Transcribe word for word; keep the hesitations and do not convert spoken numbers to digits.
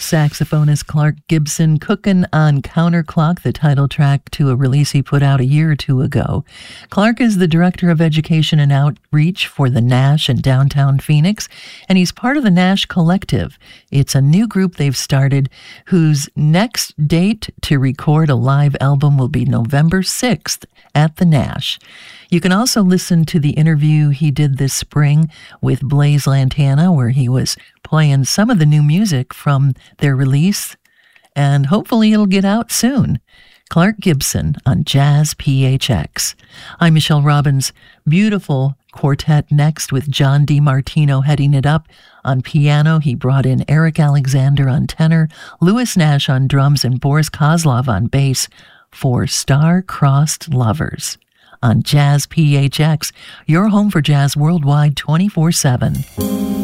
saxophonist Clark Gibson cooking on Counterclock, the title track to a release he put out a year or two ago. Clark is the Director of Education and Outreach for the Nash in downtown Phoenix, and he's part of the Nash Collective. It's a new group they've started whose next date to record a live album will be November sixth at the Nash. You can also listen to the interview he did this spring with Blaze Lantana, where he was playing some of the new music from their release, and hopefully it'll get out soon. Clark Gibson on Jazz P H X. I'm Michelle Robbins. Beautiful quartet next with John DiMartino heading it up. On piano, he brought in Eric Alexander on tenor, Louis Nash on drums, and Boris Kozlov on bass for Star-Crossed Lovers. On Jazz P H X, your home for jazz worldwide twenty-four seven.